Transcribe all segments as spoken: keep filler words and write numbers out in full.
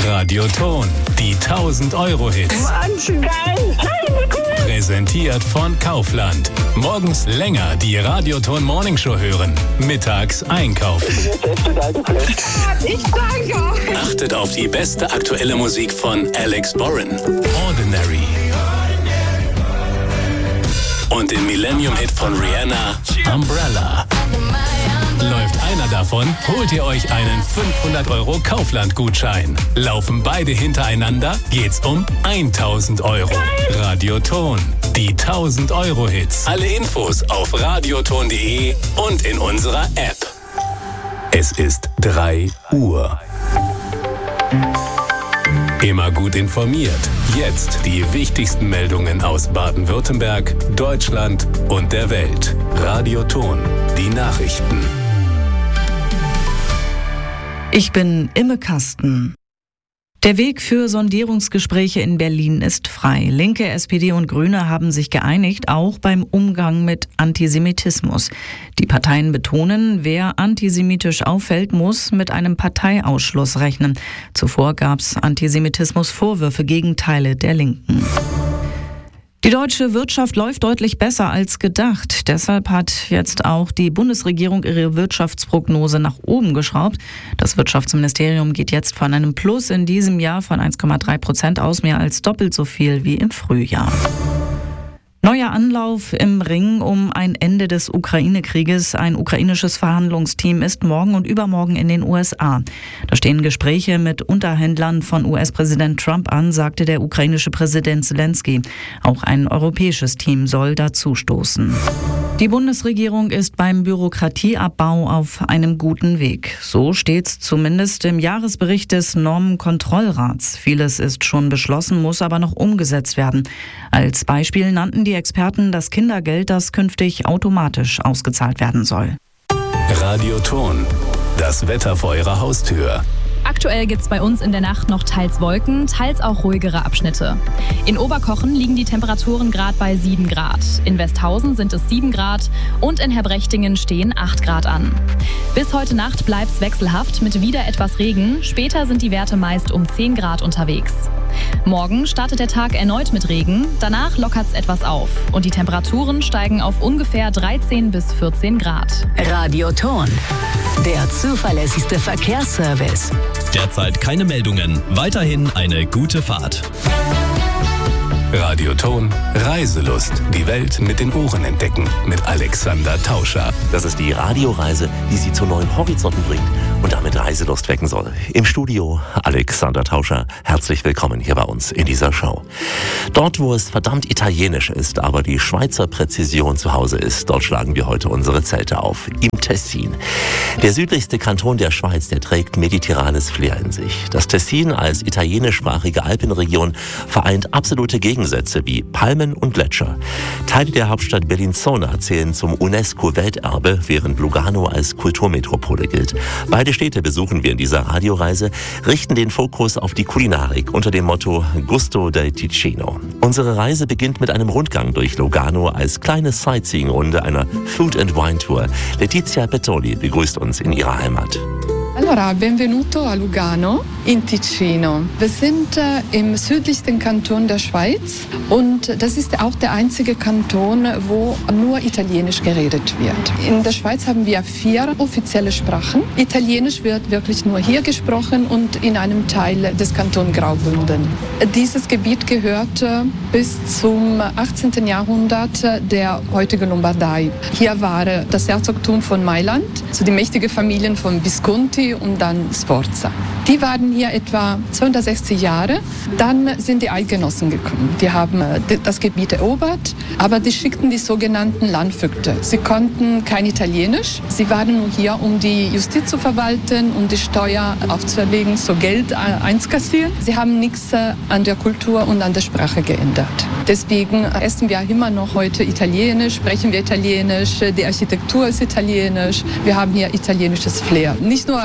Radioton, die tausend Euro Hits. Wahnsinn, geil! Präsentiert von Kaufland. Morgens länger die Radioton Morning Show hören. Mittags einkaufen. Jetzt ist total geflasht. Ich danke euch. Achtet auf die beste aktuelle Musik von Alex Warren. Ordinary. Und den Millennium-Hit von Rihanna, Umbrella. Läuft einer davon, holt ihr euch einen fünfhundert Euro Kaufland-Gutschein. Laufen beide hintereinander, geht's um tausend Euro. Radioton, die tausend Euro Hits. Alle Infos auf radioton punkt de und in unserer App. Es ist drei Uhr. Immer gut informiert. Jetzt die wichtigsten Meldungen aus Baden-Württemberg, Deutschland und der Welt. Radioton, die Nachrichten. Ich bin Imme Kasten. Der Weg für Sondierungsgespräche in Berlin ist frei. Linke, S P D und Grüne haben sich geeinigt, auch beim Umgang mit Antisemitismus. Die Parteien betonen, wer antisemitisch auffällt, muss mit einem Parteiausschluss rechnen. Zuvor gab es Antisemitismusvorwürfe gegen Teile der Linken. Die deutsche Wirtschaft läuft deutlich besser als gedacht. Deshalb hat jetzt auch die Bundesregierung ihre Wirtschaftsprognose nach oben geschraubt. Das Wirtschaftsministerium geht jetzt von einem Plus in diesem Jahr von eins Komma drei Prozent aus, mehr als doppelt so viel wie im Frühjahr. Neuer Anlauf im Ring um ein Ende des Ukraine-Krieges. Ein ukrainisches Verhandlungsteam ist morgen und übermorgen in den U S A. Da stehen Gespräche mit Unterhändlern von U S-Präsident Trump an, sagte der ukrainische Präsident Zelensky. Auch ein europäisches Team soll dazustoßen. Die Bundesregierung ist beim Bürokratieabbau auf einem guten Weg. So steht's zumindest im Jahresbericht des Normenkontrollrats. Vieles ist schon beschlossen, muss aber noch umgesetzt werden. Als Beispiel nannten die Experten das Kindergeld, das künftig automatisch ausgezahlt werden soll. Radioton, das Wetter vor eurer Haustür. Aktuell gibt's bei uns in der Nacht noch teils Wolken, teils auch ruhigere Abschnitte. In Oberkochen liegen die Temperaturen gerade bei sieben Grad. In Westhausen sind es sieben Grad und in Herbrechtingen stehen acht Grad an. Bis heute Nacht bleibt's wechselhaft mit wieder etwas Regen. Später sind die Werte meist um zehn Grad unterwegs. Morgen startet der Tag erneut mit Regen, danach lockert's etwas auf und die Temperaturen steigen auf ungefähr dreizehn bis vierzehn Grad. Radioton, der zuverlässigste Verkehrsservice. Derzeit keine Meldungen, weiterhin eine gute Fahrt. Radioton, Reiselust. Die Welt mit den Ohren entdecken. Mit Alexander Tauscher. Das ist die Radioreise, die Sie zu neuen Horizonten bringt und damit Reiselust wecken soll. Im Studio Alexander Tauscher. Herzlich willkommen hier bei uns in dieser Show. Dort, wo es verdammt italienisch ist, aber die Schweizer Präzision zu Hause ist, dort schlagen wir heute unsere Zelte auf. Im Tessin. Der südlichste Kanton der Schweiz, der trägt mediterranes Flair in sich. Das Tessin als italienischsprachige Alpenregion vereint absolute Gegensätze wie Palmen und Gletscher. Teile der Hauptstadt Bellinzona zählen zum UNESCO-Welterbe, während Lugano als Kulturmetropole gilt. Beide Städte besuchen wir in dieser Radioreise, richten den Fokus auf die Kulinarik unter dem Motto Gusto del Ticino. Unsere Reise beginnt mit einem Rundgang durch Lugano als kleine Sightseeing-Runde einer Food and Wine Tour. Letizia Pettoli begrüßt uns in ihrer Heimat. Allora, benvenuto a Lugano in Ticino. Wir sind äh, im südlichsten Kanton der Schweiz und das ist auch der einzige Kanton, wo nur Italienisch geredet wird. In der Schweiz haben wir vier offizielle Sprachen. Italienisch wird wirklich nur hier gesprochen und in einem Teil des Kantons Graubünden. Dieses Gebiet gehörte bis zum achtzehnten Jahrhundert der heutigen Lombardei. Hier war das Herzogtum von Mailand, so die mächtige Familien von Visconti und dann Sforza. Die waren hier etwa zweihundertsechzig Jahre. Dann sind die Eidgenossen gekommen. Die haben das Gebiet erobert, aber die schickten die sogenannten Landvögte. Sie konnten kein Italienisch. Sie waren nur hier, um die Justiz zu verwalten, um die Steuer aufzuerlegen, so Geld einzukassieren. Sie haben nichts an der Kultur und an der Sprache geändert. Deswegen essen wir immer noch heute Italienisch, sprechen wir Italienisch, die Architektur ist italienisch. Wir haben hier italienisches Flair. Nicht nur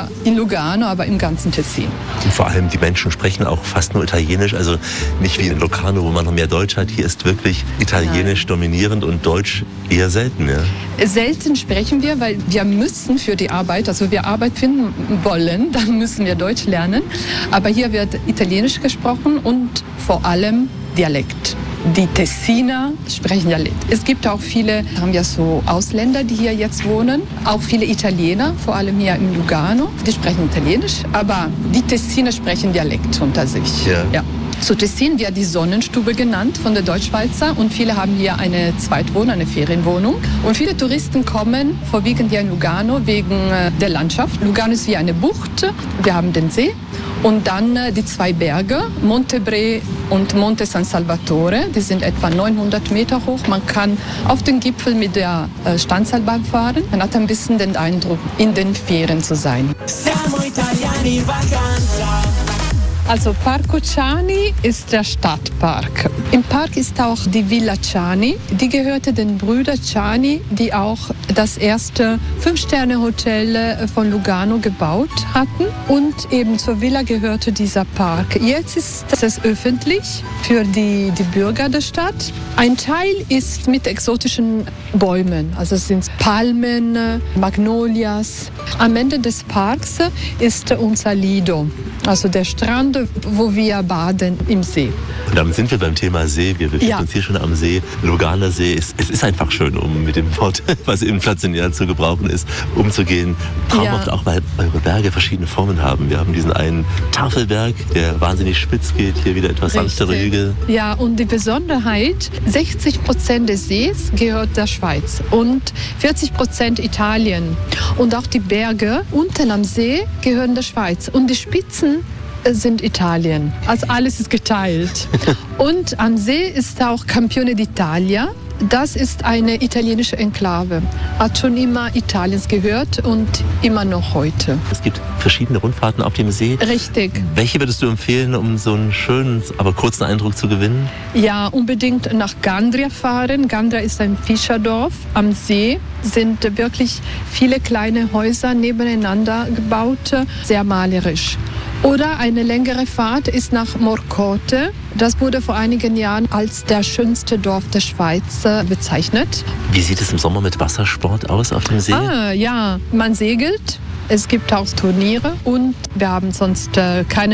nur in Lugano, aber im ganzen Tessin. Und vor allem die Menschen sprechen auch fast nur Italienisch, also nicht wie in Locarno, wo man noch mehr Deutsch hat. Hier ist wirklich Italienisch Nein. dominierend und Deutsch eher selten. Ja? Selten sprechen wir, weil wir müssen für die Arbeit, also wir Arbeit finden wollen, dann müssen wir Deutsch lernen. Aber hier wird Italienisch gesprochen und vor allem Dialekt. Die Tessiner sprechen Dialekt. Es gibt auch viele, haben wir so Ausländer, die hier jetzt wohnen, auch viele Italiener, vor allem hier in Lugano, die sprechen Italienisch, aber die Tessiner sprechen Dialekt unter sich. Ja. Ja. So Tessin wird die Sonnenstube genannt von der Deutschschweizer und viele haben hier eine Zweitwohnung, eine Ferienwohnung. Und viele Touristen kommen vorwiegend hier in Lugano wegen der Landschaft. Lugano ist wie eine Bucht, wir haben den See und dann die zwei Berge, Monte Bre und Monte San Salvatore. Die sind etwa neunhundert Meter hoch. Man kann auf den Gipfel mit der Standseilbahn fahren. Man hat ein bisschen den Eindruck, in den Ferien zu sein. Siamo italiani in vacanza. Also Parco Ciani ist der Stadtpark. Im Park ist auch die Villa Ciani. Die gehörte den Brüdern Ciani, die auch das erste Fünf-Sterne-Hotel von Lugano gebaut hatten. Und eben zur Villa gehörte dieser Park. Jetzt ist es öffentlich für die, die Bürger der Stadt. Ein Teil ist mit exotischen Bäumen, also es sind Palmen, Magnolias. Am Ende des Parks ist unser Lido, also der Strand, wo wir baden im See. Und damit sind wir beim Thema See. Wir befinden ja. uns hier schon am See. Luganer See. Es, es ist einfach schön, um mit dem Wort, was inflationär zu gebrauchen ist, umzugehen. Traumhaft ja. auch, weil eure Berge verschiedene Formen haben. Wir haben diesen einen Tafelberg, der wahnsinnig spitz geht. Hier wieder etwas sanftere Hügel. Ja, und die Besonderheit, sechzig Prozent des Sees gehört der Schweiz und vierzig Prozent Italien. Und auch die Berge unten am See gehören der Schweiz. Und die Spitzen sind Italien. Also alles ist geteilt. Und am See ist auch Campione d'Italia. Das ist eine italienische Enklave. Hat schon immer Italiens gehört und immer noch heute. Es gibt verschiedene Rundfahrten auf dem See. Richtig. Welche würdest du empfehlen, um so einen schönen, aber kurzen Eindruck zu gewinnen? Ja, unbedingt nach Gandria fahren. Gandria ist ein Fischerdorf am See. Sind wirklich viele kleine Häuser nebeneinander gebaut, sehr malerisch. Oder eine längere Fahrt ist nach Morcote. Das wurde vor einigen Jahren als der schönste Dorf der Schweiz bezeichnet. Wie sieht es im Sommer mit Wassersport aus auf dem See? Ah, ja, man segelt. Es gibt auch Turniere und wir haben sonst äh, keine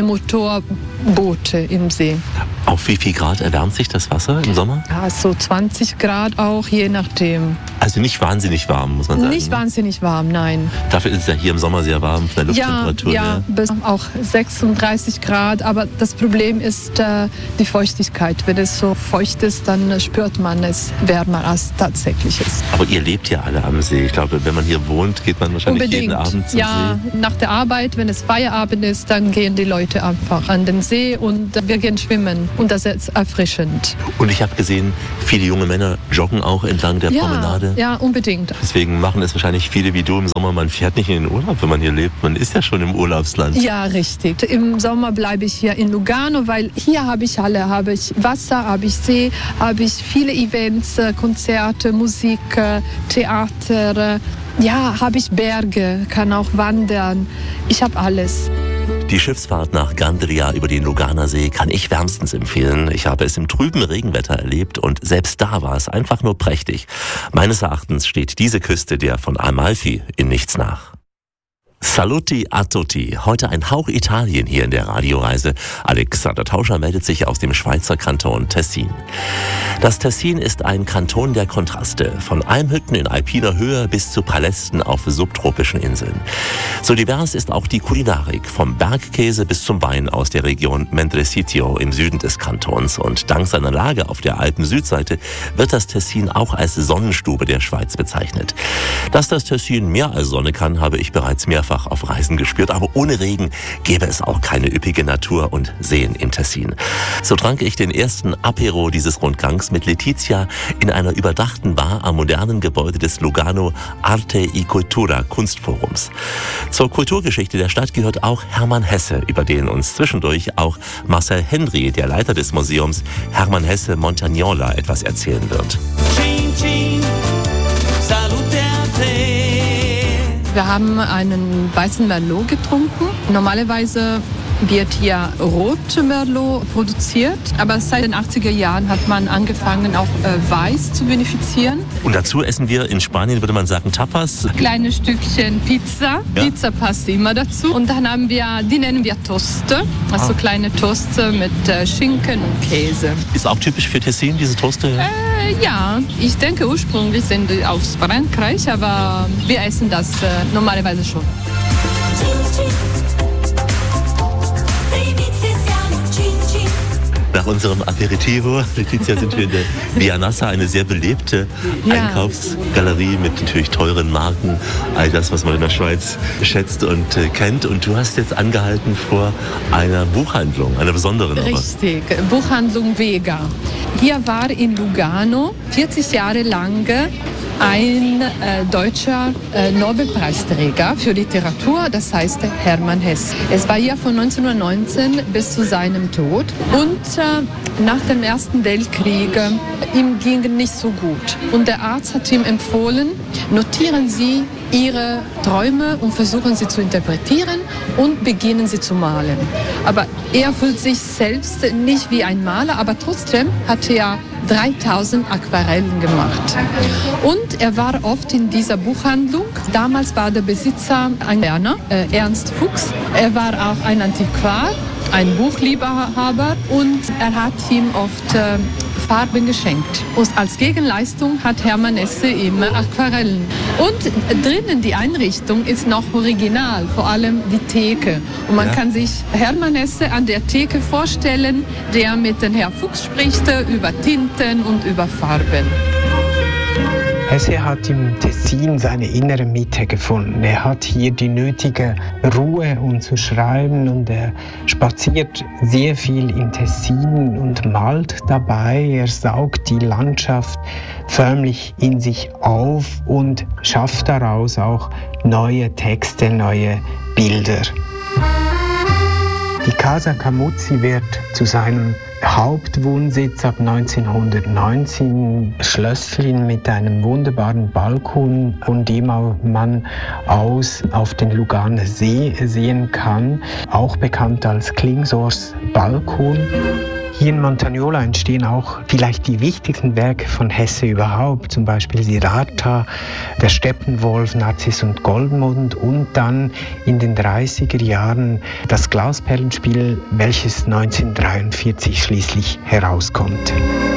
Motorboote im See. Auf wie viel Grad erwärmt sich das Wasser im Sommer? Ja, so zwanzig Grad auch, je nachdem. Also nicht wahnsinnig warm, muss man sagen. Nicht ne? wahnsinnig warm, nein. Dafür ist es ja hier im Sommer sehr warm von der Lufttemperatur. Ja, ja, bis auch sechsunddreißig Grad. Aber das Problem ist äh, die Feuchtigkeit. Wenn es so feucht ist, dann spürt man es wärmer als tatsächlich ist. Aber ihr lebt ja alle am See. Ich glaube, wenn man hier wohnt, geht man wahrscheinlich Unbedingt. jeden Abend zum ja, See. Nach der Arbeit, wenn es Feierabend ist, dann gehen die Leute einfach an den See und wir gehen schwimmen. Und das ist erfrischend. Und ich habe gesehen, viele junge Männer joggen auch entlang der ja, Promenade. Ja, unbedingt. Deswegen machen es wahrscheinlich viele wie du im Sommer. Man fährt nicht in den Urlaub, wenn man hier lebt. Man ist ja schon im Urlaubsland. Ja, richtig. Im Sommer bleibe ich hier in Lugano, weil hier habe ich alle. Habe ich Wasser, habe ich See, habe ich viele Events, Konzerte, Musik, Theater. Ja, habe ich Berge, kann auch wandern. Ich habe alles. Die Schiffsfahrt nach Gandria über den Luganer See kann ich wärmstens empfehlen. Ich habe es im trüben Regenwetter erlebt und selbst da war es einfach nur prächtig. Meines Erachtens steht diese Küste der von Amalfi in nichts nach. Saluti a tutti. Heute ein Hauch Italien hier in der Radioreise. Alexander Tauscher meldet sich aus dem Schweizer Kanton Tessin. Das Tessin ist ein Kanton der Kontraste. Von Almhütten in alpiner Höhe bis zu Palästen auf subtropischen Inseln. So divers ist auch die Kulinarik. Vom Bergkäse bis zum Wein aus der Region Mendrisio im Süden des Kantons. Und dank seiner Lage auf der Alpen-Südseite wird das Tessin auch als Sonnenstube der Schweiz bezeichnet. Dass das Tessin mehr als Sonne kann, habe ich bereits mehrfach auf Reisen gespürt, aber ohne Regen gäbe es auch keine üppige Natur und Seen im Tessin. So trank ich den ersten Apero dieses Rundgangs mit Letizia in einer überdachten Bar am modernen Gebäude des Lugano Arte e Cultura Kunstforums. Zur Kulturgeschichte der Stadt gehört auch Hermann Hesse, über den uns zwischendurch auch Marcel Henry, der Leiter des Museums Hermann Hesse Montagnola, etwas erzählen wird. Cin, cin, salute a te. Wir haben einen weißen Merlot getrunken. Normalerweise wird hier rote Merlot produziert, aber seit den achtziger Jahren hat man angefangen, auch äh, weiß zu vinifizieren. Und dazu essen wir in Spanien, würde man sagen, Tapas. Kleine Stückchen Pizza. Ja. Pizza passt immer dazu. Und dann haben wir, die nennen wir Toste, also ah. kleine Toste mit äh, Schinken und Käse. Ist auch typisch für Tessin, diese Toste? Äh, ja, ich denke ursprünglich sind die aus Frankreich, aber wir essen das äh, normalerweise schon. Nach unserem Aperitivo, Letizia, sind wir in der Via Nassa, eine sehr belebte ja. Einkaufsgalerie mit natürlich teuren Marken, all das, was man in der Schweiz schätzt und äh, kennt. Und du hast jetzt angehalten vor einer Buchhandlung, einer besonderen. Richtig, aber. Buchhandlung Vega. Hier war in Lugano vierzig Jahre lang ein äh, deutscher äh, Nobelpreisträger für Literatur, das heißt Hermann Hesse. Es war hier von neunzehnhundertneunzehn bis zu seinem Tod und äh, nach dem Ersten Weltkrieg äh, ihm ging nicht so gut. Und der Arzt hat ihm empfohlen, notieren Sie Ihre Träume und versuchen sie zu interpretieren und beginnen sie zu malen. Aber er fühlt sich selbst nicht wie ein Maler, aber trotzdem hat er dreitausend Aquarellen gemacht. Und er war oft in dieser Buchhandlung. Damals war der Besitzer ein Berner, äh, Ernst Fuchs. Er war auch ein Antiquar, ein Buchliebhaber und er hat ihm oft äh, Farben geschenkt. Und als Gegenleistung hat Hermann Hesse immer Aquarellen. Und drinnen die Einrichtung ist noch original, vor allem die Theke. Und man ja. kann sich Hermann Hesse an der Theke vorstellen, der mit dem Herrn Fuchs spricht über Tinten und über Farben. Hesse hat im Tessin seine innere Mitte gefunden. Er hat hier die nötige Ruhe, um zu schreiben, und er spaziert sehr viel im Tessin und malt dabei. Er saugt die Landschaft förmlich in sich auf und schafft daraus auch neue Texte, neue Bilder. Die Casa Camuzzi wird zu seinem Hauptwohnsitz ab neunzehnhundertneunzehn, Schlösschen mit einem wunderbaren Balkon, von dem man aus auf den Luganer See sehen kann, auch bekannt als Klingsors Balkon. Hier in Montagnola entstehen auch vielleicht die wichtigsten Werke von Hesse überhaupt, zum Beispiel Siddhartha, der Steppenwolf, Narziss und Goldmund und dann in den dreißiger Jahren das Glasperlenspiel, welches neunzehnhundertdreiundvierzig schließlich herauskommt.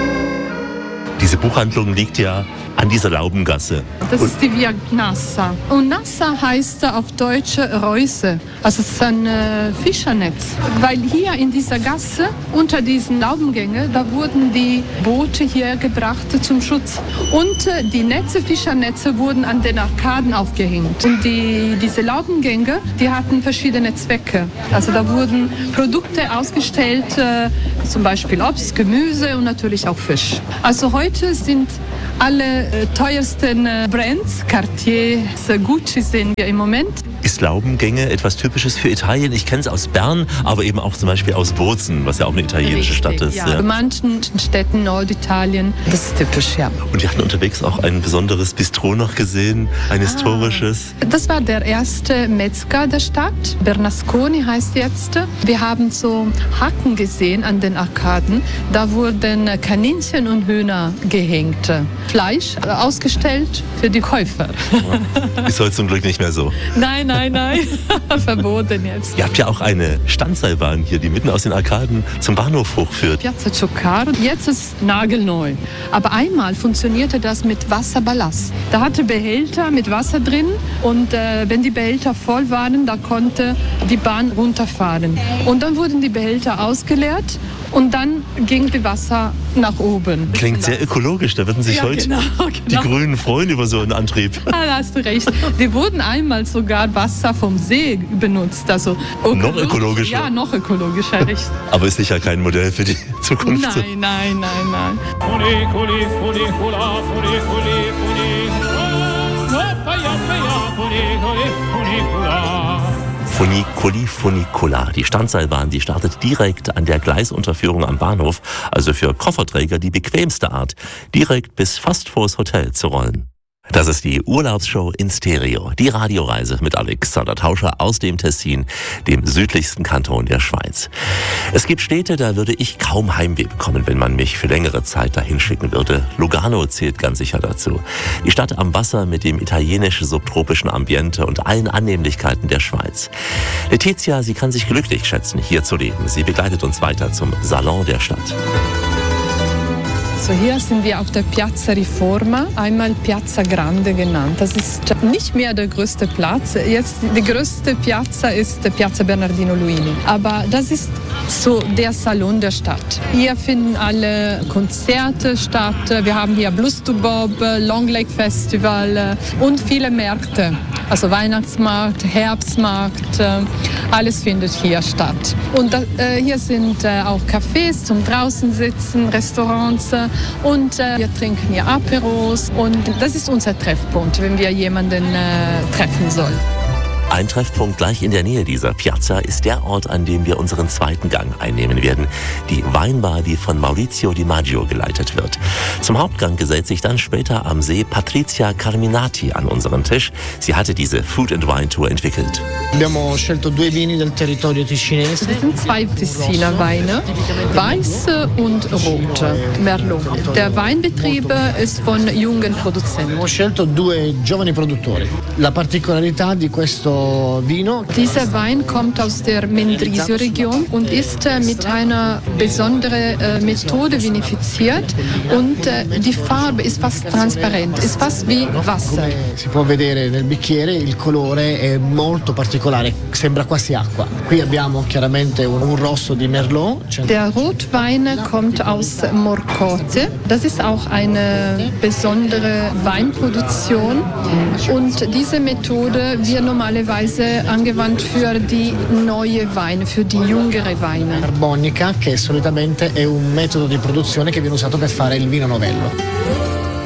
Diese Buchhandlung liegt ja an dieser Laubengasse. Das ist die Via Nassa. Und Nassa heißt auf Deutsch Reuse. Also es ist ein äh, Fischernetz. Weil hier in dieser Gasse, unter diesen Laubengängen, da wurden die Boote hier gebracht zum Schutz. Und äh, die Netze, Fischernetze, wurden an den Arkaden aufgehängt. Und die, diese Laubengänge, die hatten verschiedene Zwecke. Also da wurden Produkte ausgestellt, äh, zum Beispiel Obst, Gemüse und natürlich auch Fisch. Also heute sind alle äh, teuersten äh, Brands, Cartier, Gucci sehen wir im Moment. Ist Laubengänge etwas Typisches für Italien? Ich kenne es aus Bern, aber eben auch zum Beispiel aus Bozen, was ja auch eine italienische Richtig, Stadt ist. Ja. Ja. In manchen Städten Norditalien, das ist typisch, ja. Und wir hatten unterwegs auch ein besonderes Bistro noch gesehen, ein ah. historisches. Das war der erste Metzger der Stadt, Bernasconi heißt jetzt. Wir haben so Haken gesehen an den Arkaden, da wurden Kaninchen und Hühner gehängt. Fleisch ausgestellt für die Käufer. Ist heute zum Glück nicht mehr so. Nein, nein, nein. Verboten jetzt. Ihr habt ja auch eine Standseilbahn hier, die mitten aus den Arkaden zum Bahnhof hochführt. Piazza Cioccar. Jetzt ist nagelneu. Aber einmal funktionierte das mit Wasserballast. Da hatte Behälter mit Wasser drin und äh, wenn die Behälter voll waren, da konnte die Bahn runterfahren. Und dann wurden die Behälter ausgeleert und dann ging das Wasser nach oben. Klingt sehr ökologisch, da würden sich ja, heute genau, genau. die Grünen freuen über so einen Antrieb. Ah, da hast du recht. Die wurden einmal sogar Wasser vom See benutzt. Also noch ökologischer? Ja, noch ökologischer, richtig. Aber ist sicher kein Modell für die Zukunft. Nein, nein, nein, nein. Funiculi Funicola. Die Standseilbahn, die startet direkt an der Gleisunterführung am Bahnhof, also für Kofferträger die bequemste Art, direkt bis fast vors Hotel zu rollen. Das ist die Urlaubsshow in Stereo, die Radioreise mit Alexander Tauscher aus dem Tessin, dem südlichsten Kanton der Schweiz. Es gibt Städte, da würde ich kaum Heimweh bekommen, wenn man mich für längere Zeit dahin schicken würde. Lugano zählt ganz sicher dazu. Die Stadt am Wasser mit dem italienisch-subtropischen Ambiente und allen Annehmlichkeiten der Schweiz. Letizia, sie kann sich glücklich schätzen, hier zu leben. Sie begleitet uns weiter zum Salon der Stadt. So, hier sind wir auf der Piazza Riforma, einmal Piazza Grande genannt. Das ist nicht mehr der größte Platz. Jetzt die größte Piazza ist Piazza Bernardino Luini. Aber das ist so der Salon der Stadt. Hier finden alle Konzerte statt. Wir haben hier Blues to Bob, Long Lake Festival und viele Märkte. Also Weihnachtsmarkt, Herbstmarkt, alles findet hier statt. Und äh, hier sind äh, auch Cafés zum draußen sitzen, Restaurants und äh, wir trinken hier Aperos und das ist unser Treffpunkt, wenn wir jemanden äh, treffen sollen. Ein Treffpunkt gleich in der Nähe dieser Piazza ist der Ort, an dem wir unseren zweiten Gang einnehmen werden. Die Weinbar, die von Maurizio Di Maggio geleitet wird. Zum Hauptgang gesellt sich dann später am See Patrizia Carminati an unseren Tisch. Sie hatte diese Food and Wine Tour entwickelt. Abbiamo scelto due vini del territorio ticinese. Das sind zwei Tessiner Weine, weiße und rote, Merlot. Der Weinbetrieb ist von jungen Produzenten. Abbiamo scelto due giovani produttori. La particolarità di questo Vino. Dieser Wein kommt aus der Mendrisio-Region und ist äh, mit einer besonderen äh, Methode vinifiziert und äh, die Farbe ist fast transparent, ist fast wie Wasser. Come si può vedere nel bicchiere, il colore è molto particolare, sembra quasi acqua. Qui abbiamo chiaramente un, un rosso di Merlot. Der Rotwein kommt aus Morcote. Das ist auch eine besondere Weinproduktion und diese Methode wird normalerweise angewandt für die neue Weine, für die jüngere Weine. Carbonica, che solitamente è un metodo di produzione che viene usato per fare il vino novello.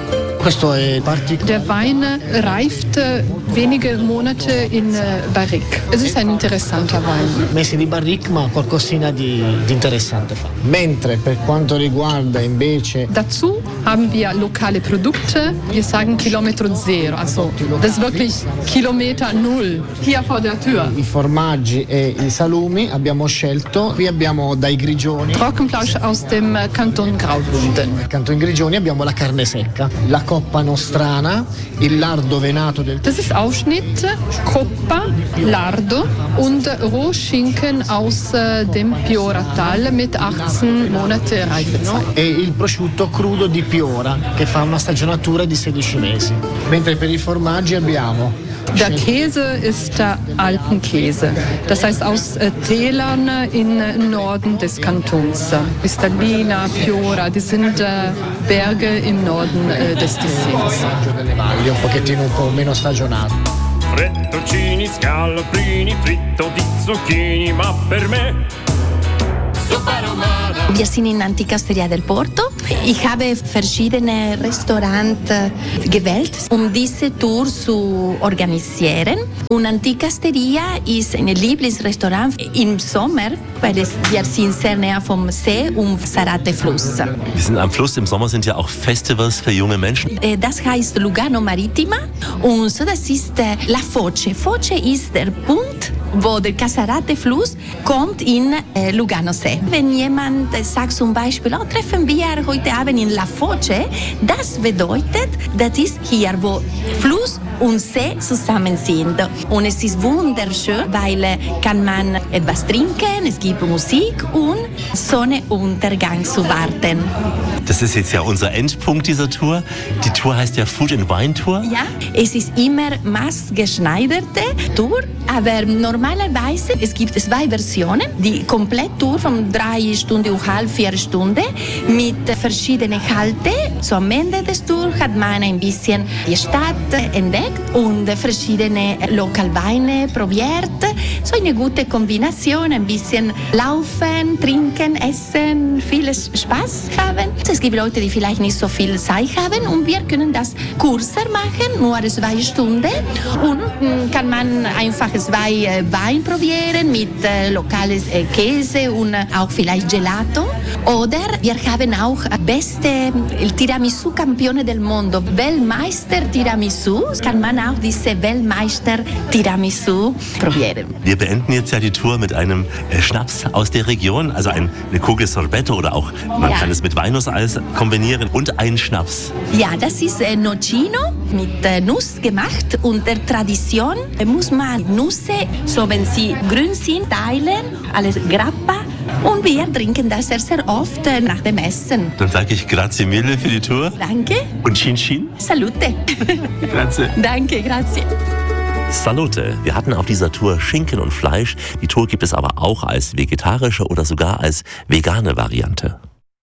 Der Wein reift wenige Monate in Barrique. Es ist ein interessanter Wein. Messi di barrique, ma qualcosina di, di interessante fa. Mentre per quanto riguarda invece... Dazu haben wir lokale Produkte. Wir sagen Kilometro Zero. Also das ist wirklich Kilometer Null. Hier vor der Tür. I formaggi e i salumi abbiamo scelto. Qui abbiamo dai Grigioni. Trockenfleisch aus dem Kanton Graubünden. Nel Kanton Grigioni abbiamo la carne secca. La Coppa Nostrana, il lardo venato del... Das ist Aufschnitt, Coppa, Lardo und Rohschinken aus äh, dem Piora-Tal mit achtzehn Monate Reifezeit. E il prosciutto crudo di Piora, che fa una stagionatura di sedici mesi. Mentre per i formaggi abbiamo... Der Käse ist der Alpenkäse, das heißt aus äh, Tälern im Norden des Kantons. Vistallina, Piora, die sind äh, Berge im Norden äh, des Tessins. Un pochettino un po' meno stagionato. Frettoncini, scaloprini, fritto di zucchini, ma per me Wir sind in Anticasteria del Porto. Ich habe verschiedene Restaurants gewählt, um diese Tour zu organisieren. Und Anticasteria ist ein Lieblingsrestaurant im Sommer, weil es, wir sind sehr näher vom See und Sarate-Fluss. Wir sind am Fluss, im Sommer sind ja auch Festivals für junge Menschen. Das heißt Lugano Marittima und so, das ist La Foce. Foce ist der Punkt, wo der Casarate-Fluss kommt in äh, Lugano-See. Wenn jemand äh, sagt zum Beispiel, oh, treffen wir heute Abend in La Foce, das bedeutet, das ist hier, wo Fluss und See zusammen sind. Und es ist wunderschön, weil äh, kann man etwas trinken, es gibt Musik und Sonnenuntergang zu warten. Das ist jetzt ja unser Endpunkt dieser Tour. Die Tour heißt ja Food and Wine Tour. Ja, es ist immer maßgeschneiderte Tour, aber normalerweise es gibt zwei Versionen. Die Kompletttour von drei Stunden und halb, vier Stunden mit verschiedenen Halten. So am Ende des Tours hat man ein bisschen die Stadt entdeckt und verschiedene Lokalweine probiert. so eine gute Kombination, ein bisschen laufen, trinken, essen, viel Spaß haben. Es gibt Leute, die vielleicht nicht so viel Zeit haben und wir können das kürzer machen, nur zwei Stunden und mh, kann man einfach zwei äh, Wein probieren mit äh, lokales äh, Käse und äh, auch vielleicht Gelato. Oder wir haben auch beste Tiramisu Campione del Mondo, Weltmeister Tiramisu. Kann man auch diese Weltmeister Tiramisu probieren. Wir beenden jetzt ja die Tour mit einem äh, Schnaps aus der Region, also ein, eine Kugel Sorbetto oder auch, man ja. kann es mit Walnusseis kombinieren und einen Schnaps. Ja, das ist äh, Nocino mit äh, Nuss gemacht und der Tradition äh, muss man Nüsse, so wenn sie grün sind, teilen, alles Grappa. Und wir trinken das sehr, sehr oft äh, nach dem Essen. Dann sage ich grazie mille für die Tour. Danke. Und Chin Chin. Salute. Grazie. Danke, grazie. Salute. Wir hatten auf dieser Tour Schinken und Fleisch. Die Tour gibt es aber auch als vegetarische oder sogar als vegane Variante.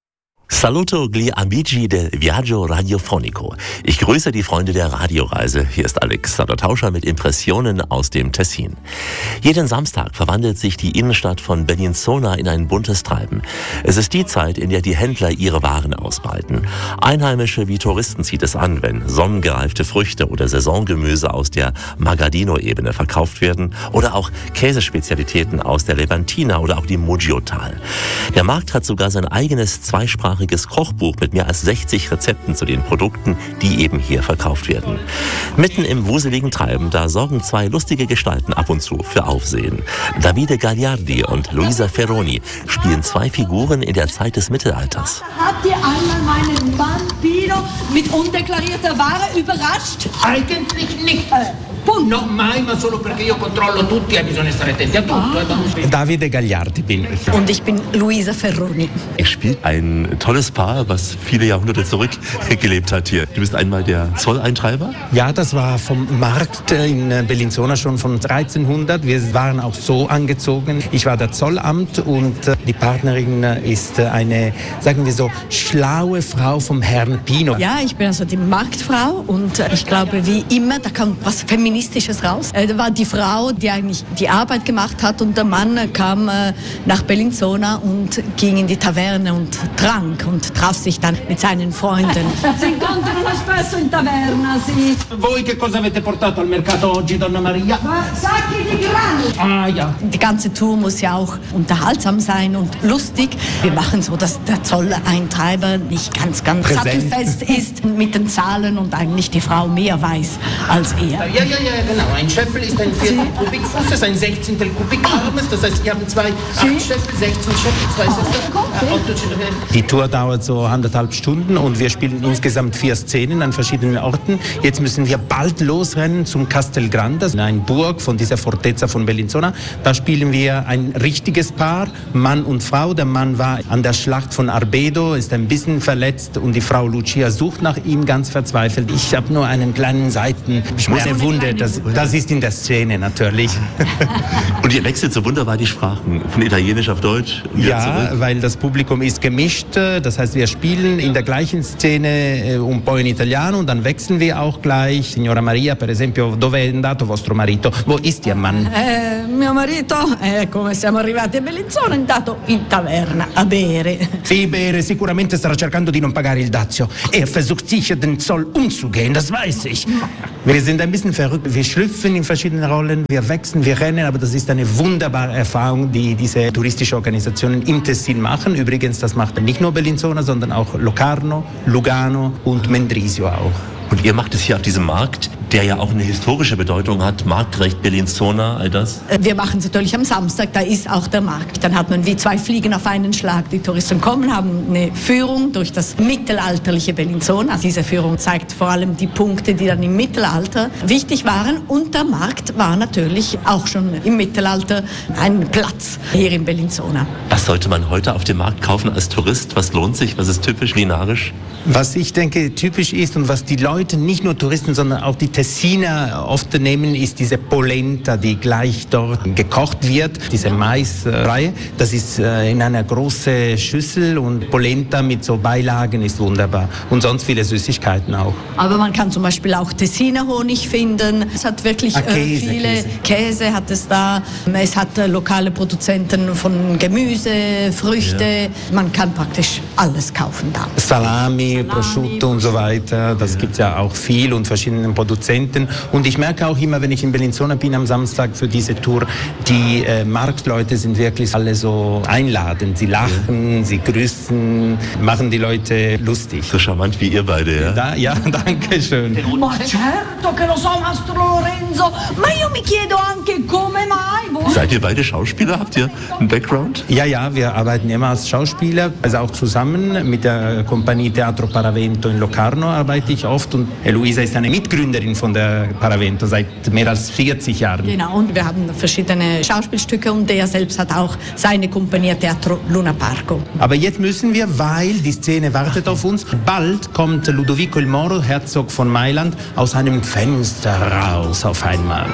Saluto gli amici del viaggio radiofonico. Ich grüße die Freunde der Radioreise. Hier ist Alexander Tauscher mit Impressionen aus dem Tessin. Jeden Samstag verwandelt sich die Innenstadt von Bellinzona in ein buntes Treiben. Es ist die Zeit, in der die Händler ihre Waren ausbreiten. Einheimische wie Touristen zieht es an, wenn sonnengereifte Früchte oder Saisongemüse aus der Magadino-Ebene verkauft werden oder auch Käsespezialitäten aus der Levantina oder auch dem Muggiottal. Der Markt hat sogar sein eigenes zweisprachiges Kochbuch mit mehr als sechzig Rezepten zu den Produkten, die eben hier verkauft werden. Mitten im wuseligen Treiben, da sorgen zwei lustige Gestalten ab und zu für Aufsehen. Davide Gagliardi und Luisa Ferroni spielen zwei Figuren in der Zeit des Mittelalters. Habt ihr einmal meinen Mann Pino mit undeklarierter Ware überrascht? Eigentlich nicht. Äh. No, mai, ma solo perché io controllo tutti e bisogna stare attenti a tutto. Ah. Davide Gagliardi bin ich. Und ich bin Luisa Ferroni. Ihr spielt ein tolles Paar, was viele Jahrhunderte zurückgelebt hat hier. Du bist einmal der Zolleintreiber? Ja, das war vom Markt in Bellinzona schon von dreizehnhundert. Wir waren auch so angezogen. Ich war der Zollamt und die Partnerin ist eine, sagen wir so, schlaue Frau vom Herrn Pino. Ja, ich bin also die Marktfrau und ich glaube, wie immer, da kommt was Feministisches raus. Da war die Frau, die eigentlich die Arbeit gemacht hat und der Mann kam nach Bellinzona und ging in die Taverne und trank und traf sich dann mit seinen Freunden. Si incontrano spesso in taverna, sì. Voi che cosa avete portato al mercato oggi, Donna Maria? Sacchi di grano. Ah, ja. Die ganze Tour muss ja auch unterhaltsam sein und lustig. Wir machen so, dass der Zolleintreiber nicht ganz, ganz Präsent. sattelfest ist mit den Zahlen und eigentlich die Frau mehr weiß als er. Ja, ja, ja, genau. Ein Scheffel ist ein Viertel Kubikfußes, ein Sechzehntel Kubikarmes. Das heißt, wir haben zwei acht Scheffel, sechzehn Scheffel, zwei Scheffel. Die Tour dauert so anderthalb Stunden und wir spielen insgesamt vier Szenen an verschiedenen Orten. Jetzt müssen wir bald losrennen zum Castel Grande, eine Burg von dieser Fortezza von Bellinzona. Da spielen wir ein richtiges Paar, Mann und Frau. Der Mann war an der Schlacht von Arbedo, ist ein bisschen verletzt und die Frau Lucia sucht nach ihm ganz verzweifelt. Ich habe nur einen kleinen Seitenschmerz. Eine Wunde, das, das ist in der Szene natürlich. Und ihr wechselt so wunderbar die Sprachen, von Italienisch auf Deutsch? Ja, zurück. Weil das Publikum ist gemischt. Das heißt, wir spielen in der gleichen Szene un po' in Italiano und dann wechseln wir auch gleich. Signora Maria, per esempio, dove è andato vostro marito? Wo ist Ihr Mann? Eh, mio marito, eh, come siamo arrivati a Bellinzona, è andato in taverna a bere. Sì, bere, sicuramente starà cercando di non pagare il dazio. Er versucht sicher den Zoll umzugehen, das weiß ich. Wir sind ein bisschen verrückt. Wir schlüpfen in verschiedene Rollen, wir wechseln, wir rennen, aber das ist eine wunderbare Erfahrung, die diese touristische Organisationen im Tessin machen. Übrigens, das macht nicht nur Bellinzona, sondern auch Locarno, Lugano und Mendrisio auch. Und ihr macht es hier auf diesem Markt, der ja auch eine historische Bedeutung hat, Marktrecht, Bellinzona, all das? Wir machen es natürlich am Samstag, da ist auch der Markt. Dann hat man wie zwei Fliegen auf einen Schlag. Die Touristen kommen, haben eine Führung durch das mittelalterliche Bellinzona. Diese Führung zeigt vor allem die Punkte, die dann im Mittelalter wichtig waren. Und der Markt war natürlich auch schon im Mittelalter ein Platz hier in Bellinzona. Was sollte man heute auf dem Markt kaufen als Tourist? Was lohnt sich? Was ist typisch kulinarisch? Was ich denke typisch ist und was die Leute, nicht nur Touristen, sondern auch die Tessiner oft nehmen, ist diese Polenta, die gleich dort gekocht wird, diese Maisreihe. Das ist äh, in einer großen Schüssel und Polenta mit so Beilagen ist wunderbar. Und sonst viele Süßigkeiten auch. Aber man kann zum Beispiel auch Tessiner Honig finden. Es hat wirklich ah, Käse, äh, viele Käse. Käse hat es da. Es hat äh, lokale Produzenten von Gemüse, Früchte. Ja. Man kann praktisch alles kaufen da. Salami, Salami Prosciutto und so weiter. Das ja. gibt es ja auch viel und verschiedene Produzenten. Und ich merke auch immer, wenn ich in Bellinzona bin am Samstag für diese Tour, die äh, Marktleute sind wirklich alle so einladend. Sie lachen, ja. sie grüßen, machen die Leute lustig. So charmant wie ihr beide, ja? Da, ja, danke schön. Ma certo che lo so, Mastro Lorenzo, ma io mi chiedo anche come mai voi... Seid ihr beide Schauspieler? Habt ihr einen Background? Ja, ja, wir arbeiten immer als Schauspieler, also auch zusammen mit der Kompanie Teatro Paravento in Locarno arbeite ich oft und Luisa ist eine Mitgründerin von der Paravento seit mehr als vierzig Jahren. Genau, und wir haben verschiedene Schauspielstücke und der selbst hat auch seine Kompanie Teatro Luna Parco. Aber jetzt müssen wir, weil die Szene wartet auf uns, bald kommt Ludovico il Moro, Herzog von Mailand, aus einem Fenster raus auf einmal.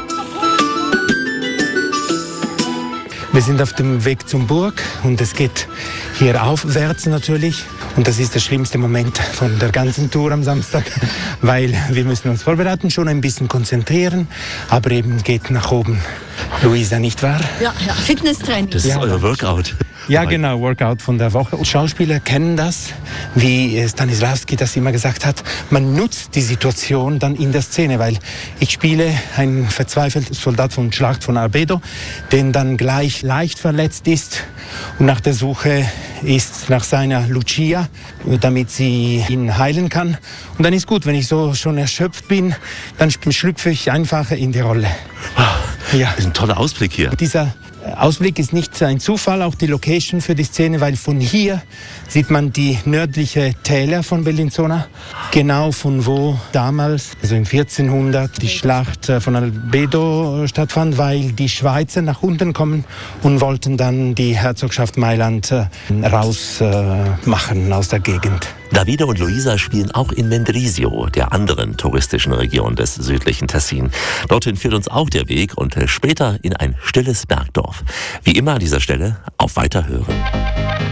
Wir sind auf dem Weg zum Burg und es geht hier aufwärts natürlich. Und das ist der schlimmste Moment von der ganzen Tour am Samstag, weil wir müssen uns vorbereiten, schon ein bisschen konzentrieren, aber eben geht nach oben. Luisa, nicht wahr? Ja, ja. Fitnesstraining. Das ist ja, euer Workout. Ja, genau, Workout von der Woche. Und Schauspieler kennen das, wie Stanislavski das immer gesagt hat. Man nutzt die Situation dann in der Szene, weil ich spiele einen verzweifelten Soldat von Schlacht von Arbedo, der dann gleich leicht verletzt ist und nach der Suche ist nach seiner Lucia, damit sie ihn heilen kann. Und dann ist gut, wenn ich so schon erschöpft bin, dann schlüpfe ich einfach in die Rolle. Ja. Das ist ein toller Ausblick hier. Dieser Ausblick ist nicht ein Zufall, auch die Location für die Szene, weil von hier sieht man die nördliche Täler von Bellinzona, genau von wo damals, also im vierzehnhundert, die Schlacht von Albedo stattfand, weil die Schweizer nach unten kommen und wollten dann die Herzogschaft Mailand rausmachen aus der Gegend. Davide und Luisa spielen auch in Mendrisio, der anderen touristischen Region des südlichen Tessin. Dorthin führt uns auch der Weg und später in ein stilles Bergdorf. Wie immer an dieser Stelle auf Weiterhören.